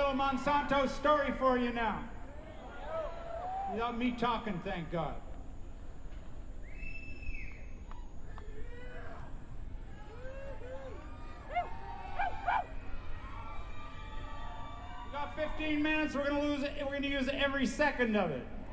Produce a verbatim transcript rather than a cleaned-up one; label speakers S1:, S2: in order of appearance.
S1: little Monsanto story for you now. Without me talking, thank God. We got fifteen minutes. We're gonna lose it. We're gonna use every second of it.